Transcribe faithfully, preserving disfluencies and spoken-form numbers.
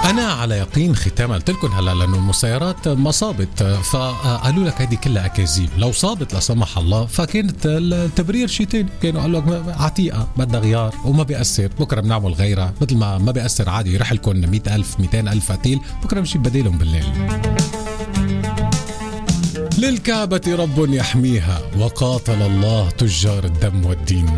أنا على يقين ختام قلت لكم هلا لأنه المسيرات ما صابت، فقالوا لك هذه كلها أكاذيب. لو صابت لا سمح الله فكانت التبرير شيء تاني، كانوا قالوا لك عتيقة بدها غيار وما بيأثر، بكرة بنعمل غيرها، مثل ما ما بيأثر عادي يرح لكم مئة ألف مئتين ألف قتيل، بكرة بنشيل بديلهم بالليل. للكعبة رب يحميها وقاتل الله تجار الدم والدين.